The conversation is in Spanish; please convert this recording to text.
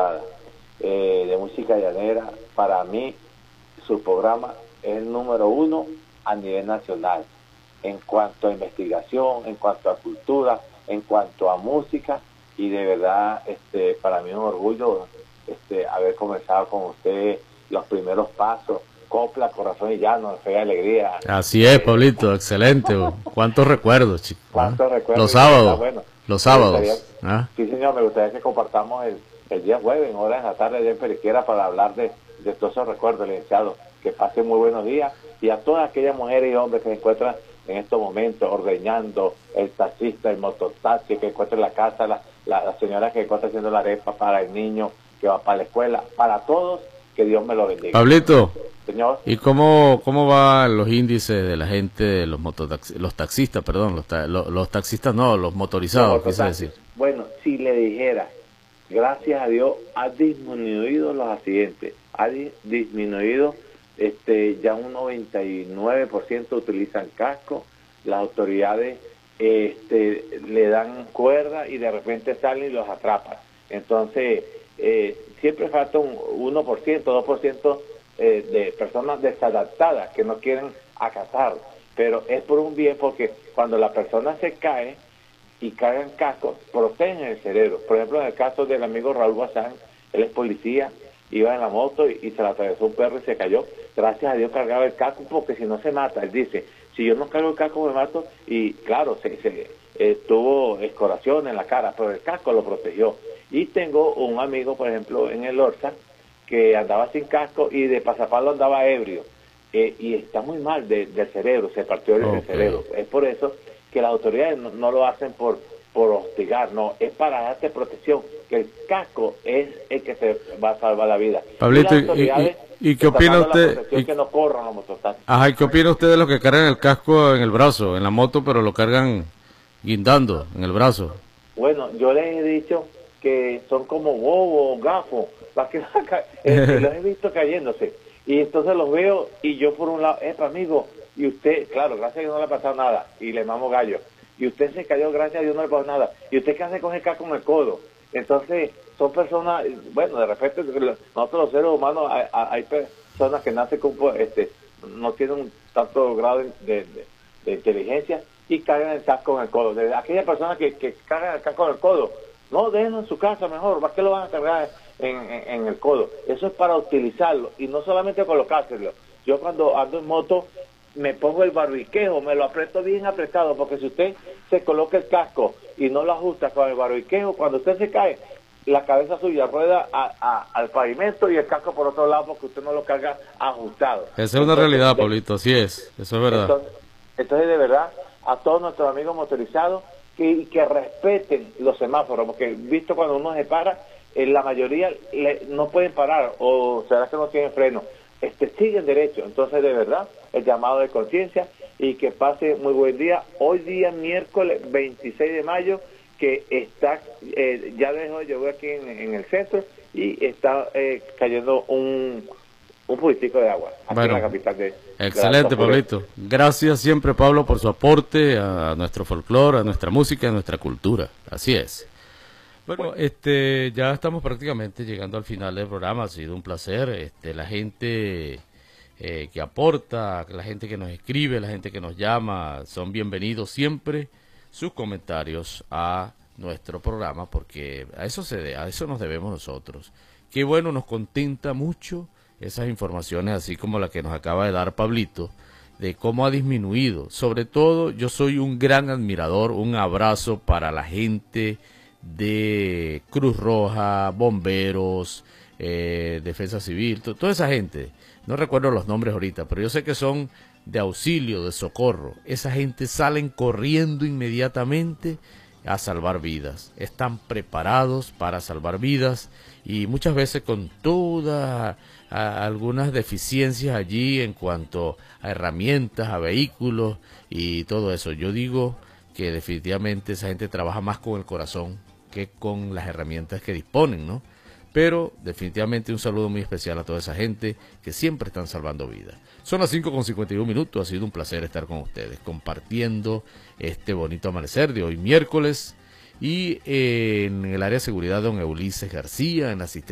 Estrada, de música llanera. Para mí, su programa es el número uno a nivel nacional, en cuanto a investigación, en cuanto a cultura, en cuanto a música, y de verdad, para mí es un orgullo haber comenzado con usted los primeros pasos, Copla, Corazón y Llano, Fe y Alegría. Así es, Pablito, excelente. ¿Cuántos recuerdos, chicos? ¿Cuántos recuerdos? Los sábados, Bueno, los sábados. Sí, señor, me gustaría que compartamos el día jueves, en horas de la tarde, allá en Periquera, para hablar de todos esos recuerdos, licenciado. Que pasen muy buenos días, y a todas aquellas mujeres y hombres que se encuentran en estos momentos ordeñando, el taxista, el mototaxi que encuentra en la casa, la señora que encuentra haciendo la arepa para el niño que va para la escuela, para todos, que Dios me lo bendiga. Pablito, señor. ¿Y cómo van los índices de la gente, de los taxistas, perdón, los taxistas no, los motorizados, quise decir? Bueno, si le dijera, gracias a Dios, ha disminuido los accidentes, ha disminuido, ya un 99% utilizan casco, las autoridades le dan cuerda y de repente salen y los atrapan. Entonces, siempre falta un 1%, 2% de personas desadaptadas que no quieren acatar, pero es por un bien, porque cuando la persona se cae y cargan casco, protegen el cerebro. Por ejemplo, en el caso del amigo Raúl Bazán, él es policía, iba en la moto y se le atravesó un perro y se cayó. Gracias a Dios cargaba el casco, porque si no se mata. Él dice, si yo no cargo el casco me mato, y claro, tuvo escoración en la cara, pero el casco lo protegió. Y tengo un amigo, por ejemplo, en el Orsa, que andaba sin casco y de pasapalo andaba ebrio, y está muy mal del cerebro, se partió el cerebro. Es por eso que las autoridades no lo hacen por hostigar, no, es para darte protección, que el casco es el que se va a salvar la vida. Pablito, ¿y qué opina usted? Que no corran los mototaxis. Ajá, ¿y qué opina usted de los que cargan el casco en el brazo, en la moto, pero lo cargan guindando en el brazo? Bueno, yo les he dicho que son como bobos, gafos, los he visto cayéndose, y entonces los veo, y yo por un lado, amigo, y usted, claro, gracias a Dios no le ha pasado nada, y le mamo gallo, y usted se cayó, gracias a Dios no le pasó nada, y usted qué hace con el casco en el codo. Entonces son personas, bueno, de repente nosotros los seres humanos hay personas que nacen con no tienen tanto grado de inteligencia y cargan el casco en el codo. De aquellas personas que cargan el casco en el codo, no, déjenlo en su casa mejor, ¿para qué lo van a cargar en el codo? Eso es para utilizarlo y no solamente colocárselo. Yo cuando ando en moto me pongo el barbiquejo, me lo aprieto bien apretado, porque si usted se coloca el casco y no lo ajusta con el barbiquejo, cuando usted se cae, la cabeza suya rueda al pavimento y el casco por otro lado, porque usted no lo carga ajustado. Esa es una realidad, Pablito, así es, eso es verdad. Entonces, de verdad, a todos nuestros amigos motorizados, que respeten los semáforos, porque visto cuando uno se para, la mayoría no pueden parar, o será que no tienen freno, siguen derecho. Entonces, de verdad, el llamado de conciencia, y que pase muy buen día. Hoy día, miércoles 26 de mayo, que está, ya dejó de llover aquí en el centro, y está cayendo un poquitico de agua aquí en la capital excelente, Pablito. Gracias siempre, Pablo, por su aporte a nuestro folclore, a nuestra música, a nuestra cultura. Así es. Bueno, ya estamos prácticamente llegando al final del programa. Ha sido un placer. La gente que aporta, la gente que nos escribe, la gente que nos llama, son bienvenidos siempre sus comentarios a nuestro programa, porque a eso nos debemos nosotros. Qué bueno, nos contenta mucho esas informaciones, así como la que nos acaba de dar Pablito, de cómo ha disminuido. Sobre todo, yo soy un gran admirador, un abrazo para la gente de Cruz Roja, bomberos, Defensa Civil, toda esa gente. No recuerdo los nombres ahorita, pero yo sé que son de auxilio, de socorro. Esa gente salen corriendo inmediatamente a salvar vidas. Están preparados para salvar vidas, y muchas veces con todas algunas deficiencias allí en cuanto a herramientas, a vehículos y todo eso. Yo digo que definitivamente esa gente trabaja más con el corazón que con las herramientas que disponen, ¿no? Pero definitivamente un saludo muy especial a toda esa gente que siempre están salvando vidas. Son las 5:51. Ha sido un placer estar con ustedes, compartiendo este bonito amanecer de hoy miércoles. Y en el área de seguridad, don Ulises García, en la asistencia